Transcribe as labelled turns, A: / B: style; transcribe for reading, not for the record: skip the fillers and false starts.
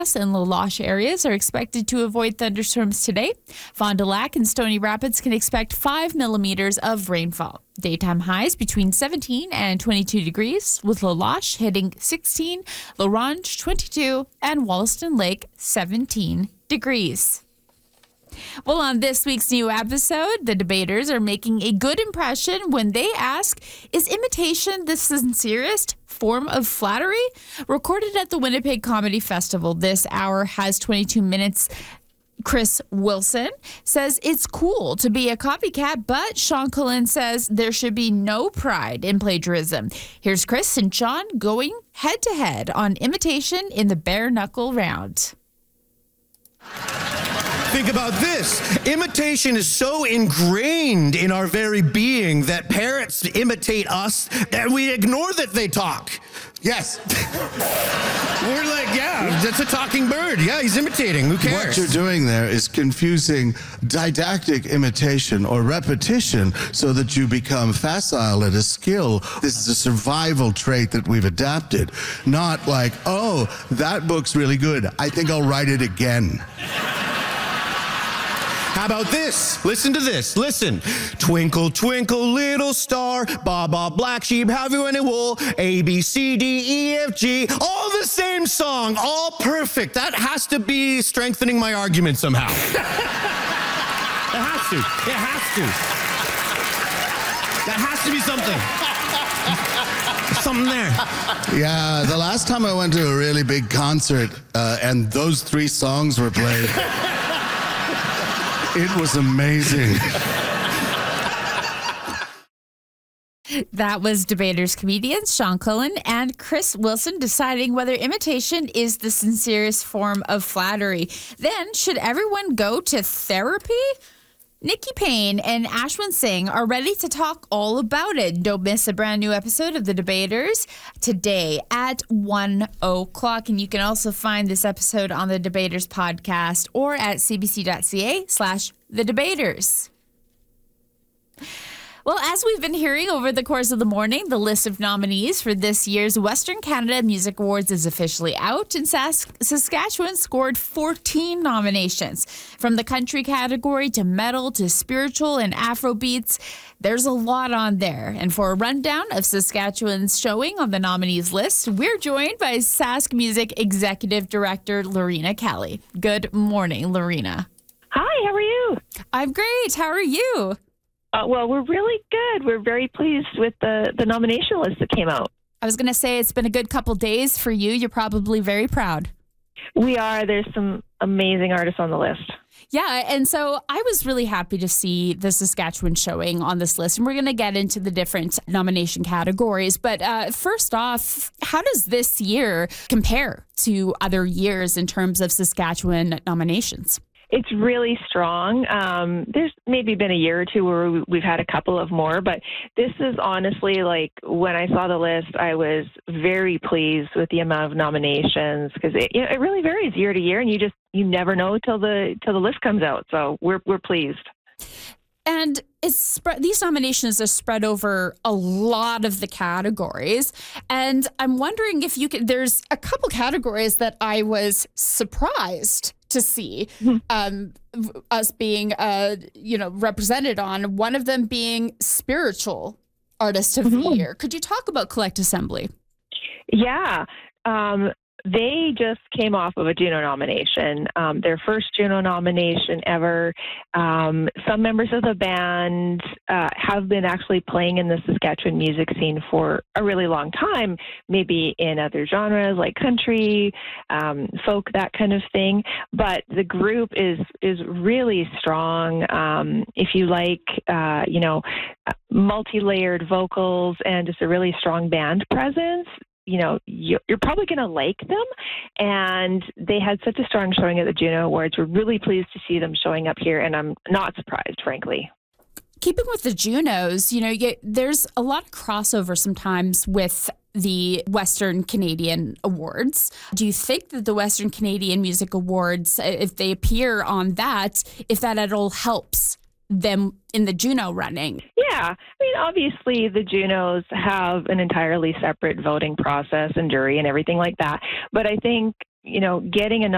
A: and La Loche areas are expected to avoid thunderstorms today. Fond du Lac and Stony Rapids can expect 5 millimeters of rainfall. Daytime highs between 17 and 22 degrees, with La Loche hitting 16, La Ronge 22, and Wollaston Lake 17 degrees. Well, on this week's new episode, the debaters are making a good impression when they ask, is imitation the sincerest form of flattery? Recorded at the Winnipeg Comedy Festival this hour has 22 minutes. Chris Wilson says it's cool to be a copycat, but Sean Cullen says there should be no pride in plagiarism. Here's Chris and Sean going head-to-head on imitation in the bare-knuckle round.
B: Think about this. Imitation is so ingrained in our very being that parents imitate us and we ignore that they talk. Yes. We're like, yeah, that's a talking bird. Yeah, he's imitating. Who cares?
C: What you're doing there is confusing didactic imitation or repetition so that you become facile at a skill. This is a survival trait that we've adapted. Not like, oh, that book's really good. I think I'll write it again.
B: How about this? Listen to this. Listen. Twinkle, twinkle, little star. Ba, ba, black sheep, have you any wool? A, B, C, D, E, F, G. All the same song. All perfect. That has to be strengthening my argument somehow. It has to. It has to. That has to be something. There's something there.
C: Yeah, the last time I went to a really big concert and those 3 songs were played, it was amazing.
A: That was debaters comedians Sean Cullen and Chris Wilson deciding whether imitation is the sincerest form of flattery. Then, should everyone go to therapy? Nikki Payne and Ashwin Singh are ready to talk all about it. Don't miss a brand new episode of The Debaters today at 1 o'clock. And you can also find this episode on the Debaters podcast or at cbc.ca/The Debaters. Well, as we've been hearing over the course of the morning, the list of nominees for this year's Western Canada Music Awards is officially out, and Saskatchewan scored 14 nominations. From the country category to metal to spiritual and Afrobeats, there's a lot on there. And for a rundown of Saskatchewan's showing on the nominees list, we're joined by Sask Music Executive Director Lorena Kelly. Good morning, Lorena.
D: Hi, how are you?
A: I'm great. How are you?
D: Well, we're really good. We're very pleased with the nomination list that came out.
A: I was going to say it's been a good couple days for you. You're probably very proud.
D: We are. There's some amazing artists on the list.
A: Yeah, and so I was really happy to see the Saskatchewan showing on this list, and we're going to get into the different nomination categories. But first off, how does this year compare to other years in terms of Saskatchewan nominations?
D: It's really strong. There's maybe been a year or two where we've had a couple of more, but this is honestly, like, when I saw the list, I was very pleased with the amount of nominations because it really varies year to year, and you never know till the list comes out. So we're pleased.
A: And these nominations are spread over a lot of the categories. And I'm wondering if there's a couple categories that I was surprised to see us being, represented on. One of them being Spiritual Artist of the Year. Could you talk about Collect Assembly?
D: Yeah. They just came off of a Juno nomination, their first Juno nomination ever. Some members of the band have been actually playing in the Saskatchewan music scene for a really long time, maybe in other genres like country, folk, that kind of thing. But the group is really strong. If you like, multi-layered vocals and just a really strong band presence, you're probably going to like them. And they had such a strong showing at the Juno Awards. We're really pleased to see them showing up here, and I'm not surprised, frankly.
A: Keeping with the Junos, there's a lot of crossover sometimes with the Western Canadian Awards. Do you think that the Western Canadian Music Awards, if they appear on that, if that at all helps them in the Juno running?
D: Yeah. I mean, obviously the Junos have an entirely separate voting process and jury and everything like that. But I think, getting a